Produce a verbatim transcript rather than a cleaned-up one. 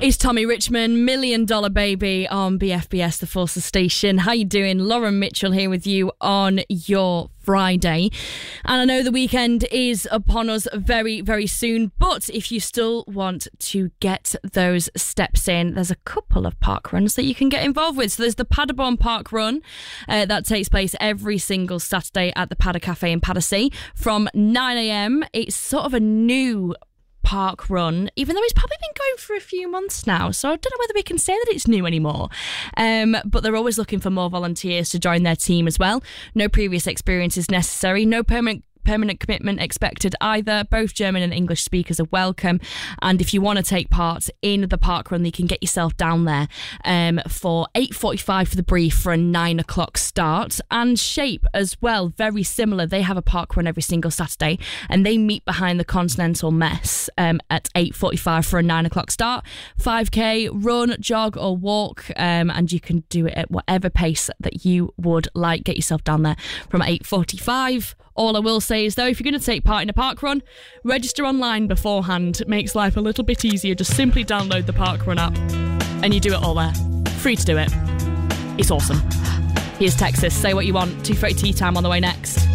It's Tommy Richmond, Million Dollar Baby on B F B S, the Forces Station. How you doing? Lauren Mitchell here with you on your Friday. And I know the weekend is upon us very, very soon, but if you still want to get those steps in, there's a couple of park runs that you can get involved with. So there's the Paderborn Park Run uh, that takes place every single Saturday at the Padder Cafe in Paddersea from nine a.m. It's sort of a new park run, even though it's probably been going for a few months now, so I don't know whether we can say that it's new anymore, um, but they're always looking for more volunteers to join their team as well. No previous experience is necessary, no permanent permanent commitment expected either. Both German and English speakers are welcome, and if you want to take part in the park run, you can get yourself down there um, for eight forty-five for the brief for a nine o'clock start. And Shape as well, very similar, they have a park run every single Saturday and they meet behind the Continental Mess um, at eight forty-five for a nine o'clock start. five k run, jog or walk, um, and you can do it at whatever pace that you would like. Get yourself down there from eight forty-five. All I will say is, though, if you're going to take part in a park run, register online beforehand. It makes life a little bit easier. Just simply download the park run app and you do it all there. Free to do it. It's awesome. Here's Texas. Say what you want. two thirty tea time on the way next.